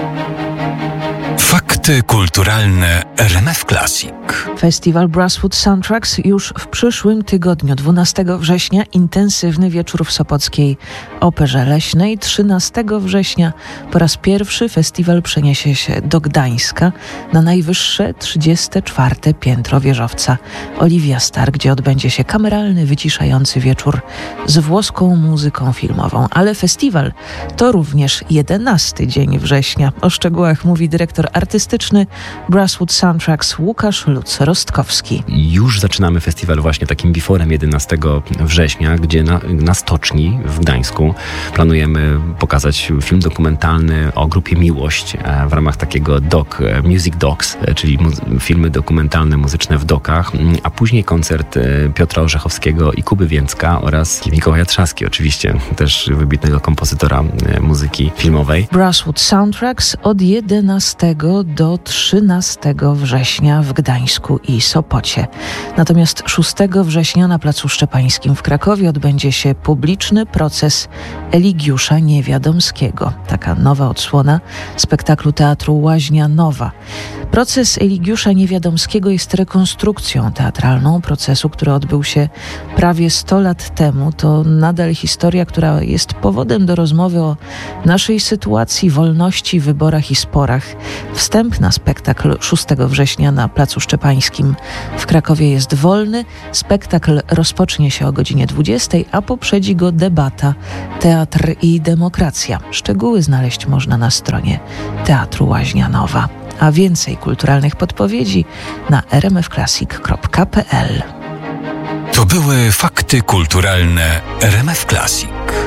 Fakty kulturalne RMF Classic. Festiwal Brasswood Soundtracks już w przyszłym tygodniu, 12 września, intensywny wieczór w Sopockiej Operze Leśnej. 13 września po raz pierwszy festiwal przeniesie się do Gdańska na najwyższe 34. piętro wieżowca Oliwia Star, gdzie odbędzie się kameralny, wyciszający wieczór z włoską muzyką filmową. Ale festiwal to również 11 dzień września. O szczegółach mówi dyrektor artystyczny Brasswood Soundtracks Łukasz Lutz-Rostkowski. Już zaczynamy festiwal właśnie takim biforem 11 września, gdzie na Stoczni w Gdańsku planujemy pokazać film dokumentalny o grupie Miłość w ramach takiego Music Docs, czyli filmy dokumentalne muzyczne w dokach, a później koncert Piotra Orzechowskiego i Kuby Więcka oraz Mikołaja Trzaski, oczywiście też wybitnego kompozytora muzyki filmowej. Brasswood Soundtracks od 11 do 13 września w Gdańsku i Sopocie. Natomiast 6 września na Placu Szczepańskim w Krakowie odbędzie się publiczny proces Eligiusza Niewiadomskiego. Taka nowa odsłona spektaklu Teatru Łaźnia Nowa. Proces Eligiusza Niewiadomskiego jest rekonstrukcją teatralną procesu, który odbył się prawie 100 lat temu. To nadal historia, która jest powodem do rozmowy o naszej sytuacji, wolności, wyborach i sporach. Wstęp na spektakl 6 września na Placu Szczepańskim w Krakowie jest wolny. Spektakl rozpocznie się o godzinie 20, a poprzedzi go debata Teatr i demokracja. Szczegóły znaleźć można na stronie Teatru Łaźnia Nowa. A więcej kulturalnych podpowiedzi na rmfclassic.pl. To były fakty kulturalne RMF Classic.